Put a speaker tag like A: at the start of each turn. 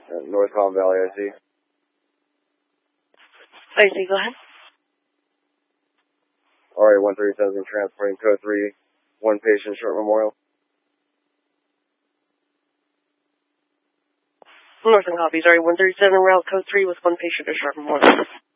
A: North Palm Valley, I see.
B: I see, go ahead.
A: RA 137 transporting code 3, one patient, Short Memorial.
B: Northern copies, RA 137, route code 3 with one patient to Short Memorial.